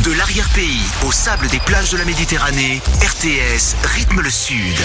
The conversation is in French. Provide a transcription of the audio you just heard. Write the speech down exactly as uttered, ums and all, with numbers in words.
De l'arrière-pays au sable des plages de la Méditerranée, R T S rythme le Sud.